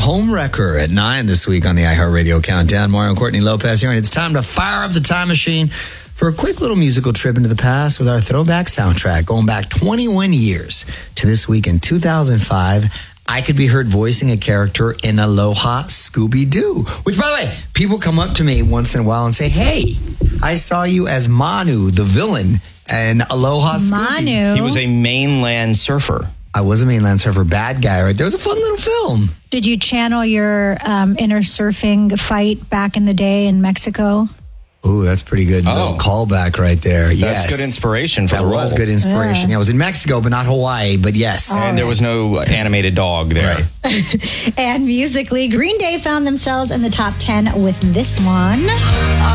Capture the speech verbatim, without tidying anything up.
Home Wrecker at nine this week on the iHeartRadio Countdown. Mario and Courtney Lopez here, and it's time to fire up the time machine for a quick little musical trip into the past with our throwback soundtrack going back twenty-one years to this week in two thousand five. I could be heard voicing a character in Aloha Scooby-Doo, which, by the way, people come up to me once in a while and say, hey, I saw you as Manu, the villain, in Aloha Scooby. Manu. He was a mainland surfer. I was a mainland surfer, bad guy, right? There was a fun little film. Did you channel your um, inner surfing fight back in the day in Mexico? Ooh, that's pretty good. Oh. Little callback right there. That's Yes. good inspiration for That the role. was good inspiration. Yeah. Yeah, I was in Mexico, but not Hawaii, but yes. And there was no animated dog there. Right. And musically, Green Day found themselves in the top ten with this one.